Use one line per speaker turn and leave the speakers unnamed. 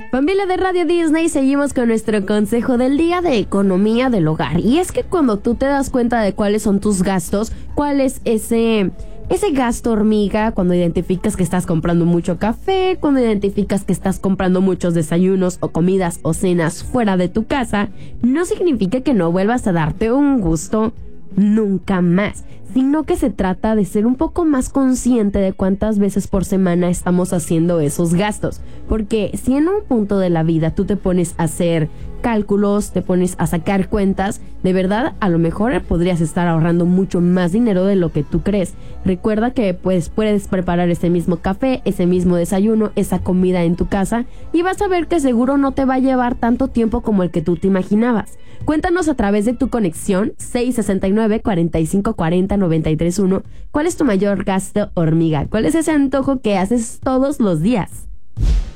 Familia de Radio Disney, seguimos con nuestro consejo del día de economía del hogar. Y es que cuando tú te das cuenta de cuáles son tus gastos, cuál es ese gasto hormiga, cuando identificas que estás comprando mucho café, cuando identificas que estás comprando muchos desayunos o comidas o cenas fuera de tu casa, no significa que no vuelvas a darte un gusto nunca más, sino que se trata de ser un poco más consciente de cuántas veces por semana estamos haciendo esos gastos, porque si en un punto de la vida tú te pones a hacer cálculos, te pones a sacar cuentas, de verdad a lo mejor podrías estar ahorrando mucho más dinero de lo que tú crees. Recuerda que pues puedes preparar ese mismo café, ese mismo desayuno, esa comida en tu casa y vas a ver que seguro no te va a llevar tanto tiempo como el que tú te imaginabas. Cuéntanos a través de tu conexión 669-4540-931 cuál es tu mayor gasto hormiga, cuál es ese antojo que haces todos los días.